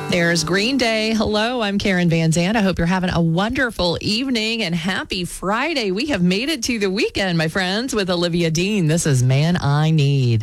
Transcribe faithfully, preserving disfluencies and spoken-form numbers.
There's Green Day. Hello, I'm Karen Van Zandt. I hope you're having a wonderful evening and happy Friday. We have made it to the weekend, my friends, with Olivia Dean. This is Man I Need.